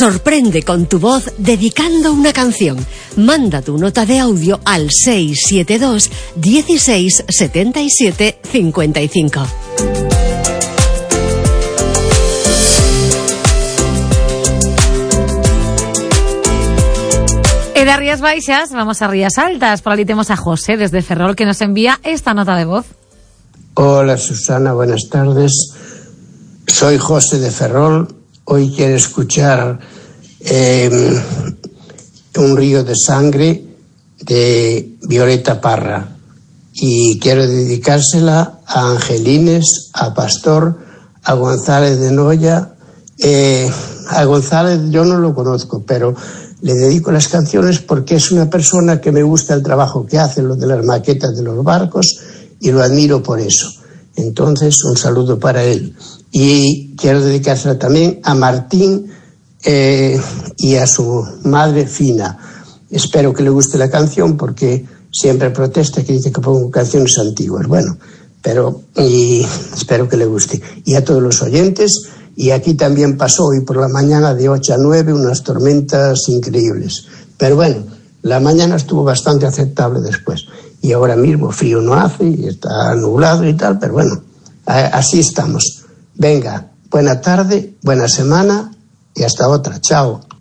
Sorprende con tu voz dedicando una canción. Manda tu nota de audio al 672 16 77 55. Y de Rías Baixas vamos a Rías Altas. Por ahí tenemos a José desde Ferrol que nos envía esta nota de voz. Hola Susana, buenas tardes. Soy José de Ferrol. Hoy quiero escuchar Un río de sangre de Violeta Parra. Y quiero dedicársela a Angelines, a Pastor, a González de Noya. A González yo no lo conozco, pero le dedico las canciones porque es una persona que me gusta el trabajo que hace, lo de las maquetas de los barcos, y lo admiro por eso. Entonces, un saludo para él. Y quiero dedicársela también a Martín y a su madre Fina. Espero que le guste la canción porque siempre protesta, que dice que pongo canciones antiguas. Bueno, y espero que le guste. Y a todos los oyentes. Y aquí también pasó hoy por la mañana de 8 a 9 unas tormentas increíbles. Pero bueno, la mañana estuvo bastante aceptable después. Y ahora mismo frío no hace y está nublado y tal, pero bueno, así estamos. Venga, buena tarde, buena semana y hasta otra. Chao.